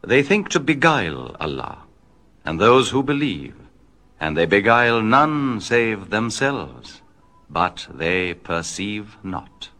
They think to beguile Allah, and those who believe, and they beguile none save themselves, but they perceive not.